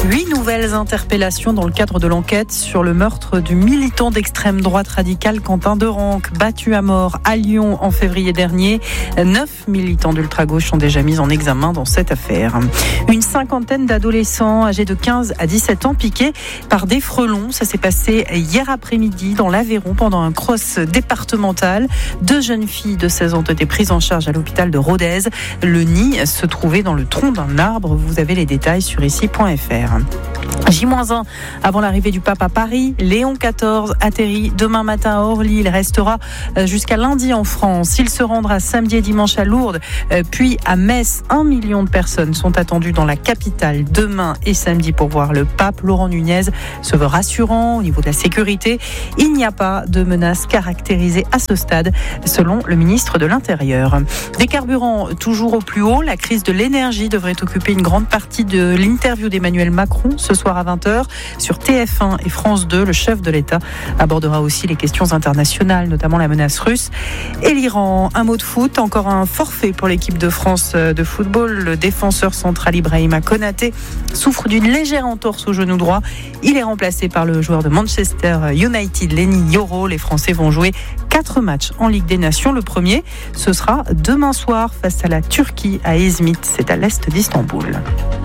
8 nouvelles interpellations dans le cadre de l'enquête sur le meurtre du militant d'extrême droite radicale Quentin Derenque, battu à mort à Lyon en février dernier. 9 militants d'ultra-gauche sont déjà mis en examen dans cette affaire. Une cinquantaine d'adolescents âgés de 15 à 17 ans piqués par des frelons. Ça s'est passé hier après-midi dans l'Aveyron pendant un cross départemental. 2 jeunes filles de 16 ans ont été prises en charge à l'hôpital de Rodez. Le nid se trouvait dans le tronc d'un arbre. Vous avez les détails sur ici.fr. J-1 avant l'arrivée du pape à Paris. Léon XIV atterrit demain matin à Orly. Il restera jusqu'à lundi en France. Il se rendra samedi et dimanche à Lourdes, puis à Metz. 1 million de personnes sont attendues dans la capitale demain et samedi pour voir le pape. Laurent Nunez se veut rassurant au niveau de la sécurité. Il n'y a pas de menace caractérisée à ce stade, selon le ministre de l'Intérieur. Des carburants toujours au plus haut. La crise de l'énergie devrait occuper une grande partie de l'interview d'Emmanuel Macron ce soir à 20h sur TF1 et France 2. Le chef de l'État abordera aussi les questions internationales, notamment la menace russe et l'Iran. Un mot de foot, encore un forfait pour l'équipe de France de football. Le défenseur central Ibrahima Konaté souffre d'une légère entorse au genou droit. Il est remplacé par le joueur de Manchester United, Lenny Yoro. Les Français vont jouer 4 matchs en Ligue des Nations. Le premier, ce sera demain soir face à la Turquie à Izmit. C'est à l'est d'Istanbul.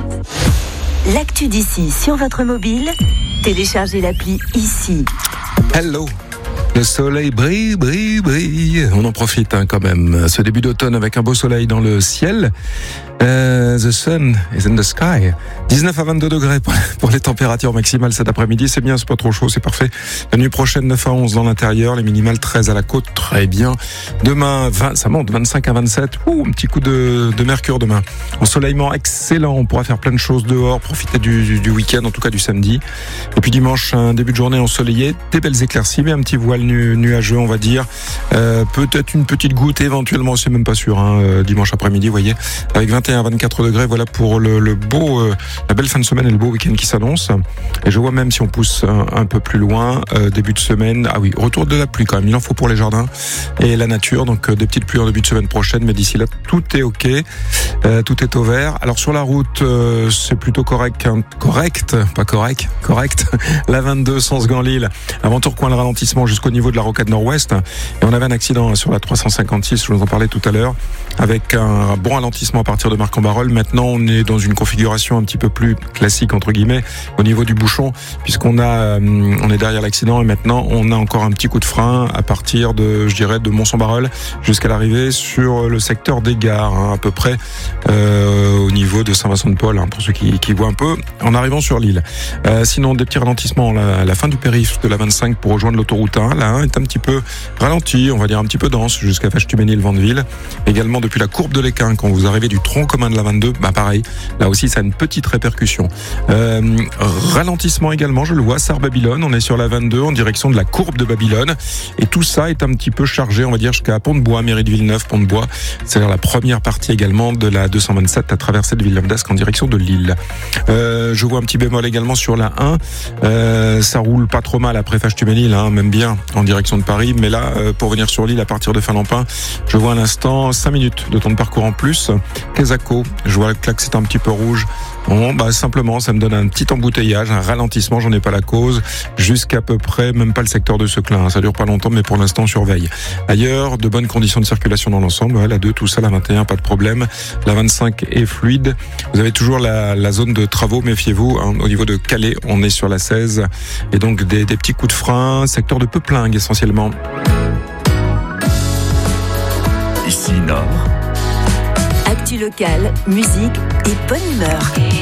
L'actu d'ici sur votre mobile, téléchargez l'appli ici. Hello. Le soleil brille, brille, brille. On en profite quand même. Ce début d'automne avec un beau soleil dans le ciel. The sun is in the sky. 19 à 22 degrés pour les températures maximales cet après-midi. C'est bien, c'est pas trop chaud, c'est parfait. La nuit prochaine, 9 à 11 dans l'intérieur. Les minimales 13 à la côte, très bien. Demain, 20, ça monte, 25 à 27. Un petit coup de mercure demain. Ensoleillement excellent. On pourra faire plein de choses dehors, profiter du week-end, en tout cas du samedi. Et puis dimanche, un début de journée ensoleillé. Des belles éclaircies, mais un petit voile nuageux, on va dire. Peut-être une petite goutte, éventuellement, c'est même pas sûr, dimanche après-midi, vous voyez. Avec 21 à 24 degrés, voilà pour le beau, la belle fin de semaine et le beau week-end qui s'annonce. Et je vois même si on pousse un peu plus loin, début de semaine, retour de la pluie quand même, il en faut pour les jardins et la nature, donc des petites pluies en début de semaine prochaine, mais d'ici là, tout est ok, tout est au vert. Alors sur la route, c'est plutôt correct. La 22, sens Gand-Lille, avant Tourcoing, le ralentissement jusqu'au niveau de la rocade nord-ouest. Et on avait un accident sur la 356, je vous en parlais tout à l'heure, avec un bon ralentissement à partir de Marc-en-Barœul. Maintenant, on est dans une configuration un petit peu plus classique, entre guillemets, au niveau du bouchon, puisqu'on est derrière l'accident et maintenant, on a encore un petit coup de frein à partir de Mont-Saint-Barœul jusqu'à l'arrivée sur le secteur des gares, à peu près, au niveau de Saint-Vincent-de-Paul, pour ceux qui voient un peu, en arrivant sur l'île. Sinon, des petits ralentissements à la fin du périph' de la 25 pour rejoindre l'autoroute 1. La 1 est un petit peu ralenti, on va dire un petit peu dense, jusqu'à Fâche-Tuménil-Vandeville. Également, depuis la courbe de l'Équin, quand vous arrivez du tronc commun de la 22, pareil, là aussi ça a une petite répercussion. Ralentissement également, je le vois, Sarre-Babylone, on est sur la 22 en direction de la courbe de Babylone, et tout ça est un petit peu chargé, on va dire, jusqu'à Pont-de-Bois, mairie de Villeneuve, Pont-de-Bois, c'est-à-dire la première partie également de la 227 à traverser de Villeneuve-d'Ascq en direction de Lille. Je vois un petit bémol également sur la 1, ça roule pas trop mal après Fâche-Tuménil, même bien en direction de Paris, mais là, pour venir sur l'île à partir de Finlampin, je vois à l'instant 5 minutes de temps de parcours en plus. Quesaco, je vois que c'est un petit peu rouge. Bon, simplement, ça me donne un petit embouteillage, un ralentissement, j'en ai pas la cause, jusqu'à peu près, même pas le secteur de Seclin. Ça dure pas longtemps, mais pour l'instant, on surveille. Ailleurs, de bonnes conditions de circulation dans l'ensemble. La 2, tout ça, la 21, pas de problème. La 25 est fluide. Vous avez toujours la zone de travaux, méfiez-vous. Au niveau de Calais, on est sur la 16. Et donc, des petits coups de frein, secteur de Peuplingue, essentiellement. Ici Nord. Actu locale, musique et bonne humeur.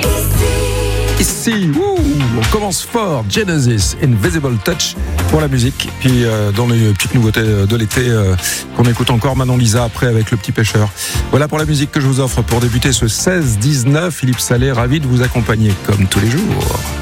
Ici, on commence fort. Genesis, Invisible Touch pour la musique. Puis dans les petites nouveautés de l'été qu'on écoute encore, Manon Lisa après avec Le Petit Pêcheur. Voilà pour la musique que je vous offre pour débuter ce 16-19. Philippe Sallet, ravi de vous accompagner comme tous les jours.